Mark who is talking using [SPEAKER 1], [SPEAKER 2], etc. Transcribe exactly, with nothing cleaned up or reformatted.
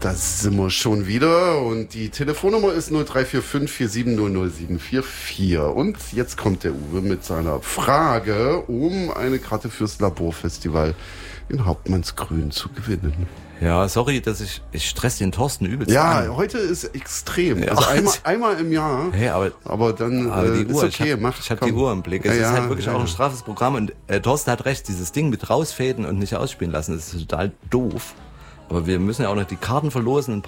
[SPEAKER 1] Da sind wir schon wieder und die Telefonnummer ist null drei vier fünf vier sieben null null sieben vier vier. Und jetzt kommt der Uwe mit seiner Frage, um eine Karte fürs Laborfestival in Hauptmannsgrün zu gewinnen.
[SPEAKER 2] Ja, sorry, dass ich, ich stress den Thorsten übelst
[SPEAKER 1] Ja,
[SPEAKER 2] an.
[SPEAKER 1] heute ist extrem.
[SPEAKER 2] Ja.
[SPEAKER 1] Also einmal, einmal im Jahr.
[SPEAKER 2] Hey, aber,
[SPEAKER 1] aber dann
[SPEAKER 2] aber die
[SPEAKER 1] äh,
[SPEAKER 2] Uhr,
[SPEAKER 1] ist okay.
[SPEAKER 2] ich habe
[SPEAKER 1] mach,
[SPEAKER 2] hab
[SPEAKER 1] komm.
[SPEAKER 2] die Uhr im Blick. Es
[SPEAKER 1] ja,
[SPEAKER 2] ist halt wirklich
[SPEAKER 1] ja,
[SPEAKER 2] auch ein
[SPEAKER 1] ja.
[SPEAKER 2] straffes Programm. Und äh, Thorsten hat recht, dieses Ding mit rausfäden und nicht ausspielen lassen, das ist total doof. Aber wir müssen ja auch noch die Karten verlosen.